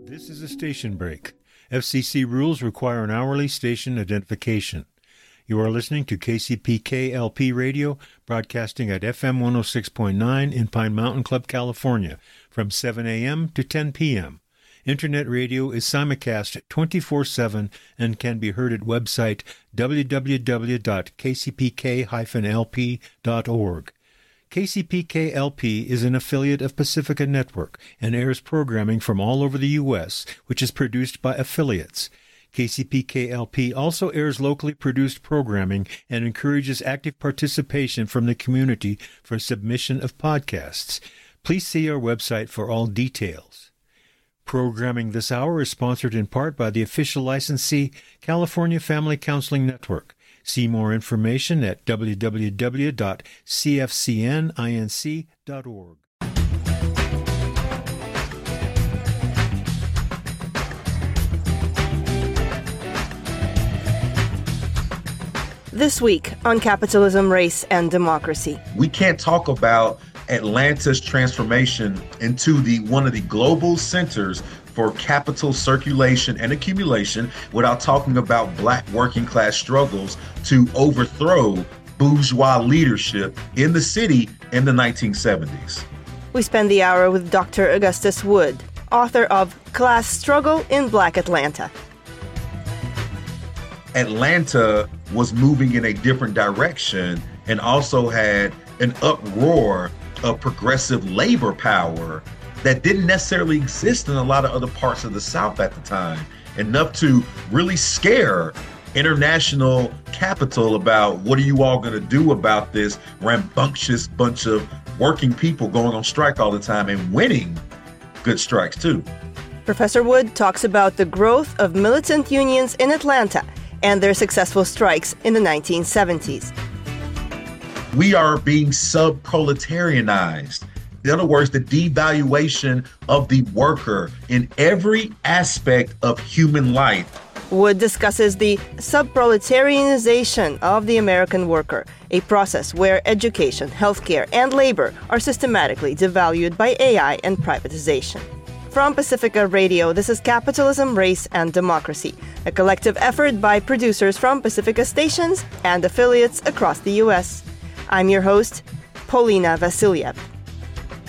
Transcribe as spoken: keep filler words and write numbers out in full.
This is a station break. F C C rules require an hourly station identification. You are listening to K C P K L P Radio, broadcasting at F M one oh six point nine in Pine Mountain Club, California, from seven a.m. to ten p.m. Internet radio is simulcast twenty-four seven and can be heard at website w w w dot k c p k dash l p dot org. K C P K L P is an affiliate of Pacifica Network and airs programming from all over the U S, which is produced by affiliates. K C P K L P also airs locally produced programming and encourages active participation from the community for submission of podcasts. Please see our website for all details. Programming this hour is sponsored in part by the official licensee, California Family Counseling Network. See more information at w w w dot c f c n inc dot org. This week on Capitalism, Race, and Democracy. We can't talk about Atlanta's transformation into the one of the global centers for capital circulation and accumulation without talking about Black working class struggles to overthrow bourgeois leadership in the city in the nineteen seventies. We spend the hour with Doctor Augustus Wood, author of Class Struggle in Black Atlanta. Atlanta was moving in a different direction and also had an uproar of progressive labor power that didn't necessarily exist in a lot of other parts of the South at the time, enough to really scare international capital about what are you all going to do about this rambunctious bunch of working people going on strike all the time and winning good strikes too. Professor Wood talks about the growth of militant unions in Atlanta and their successful strikes in the nineteen seventies. We are being sub-proletarianized. In other words, the devaluation of the worker in every aspect of human life. Wood discusses the sub-proletarianization of the American worker, a process where education, healthcare, and labor are systematically devalued by A I and privatization. From Pacifica Radio, this is Capitalism, Race, and Democracy, a collective effort by producers from Pacifica stations and affiliates across the U S. I'm your host, Paulina Vasiliev.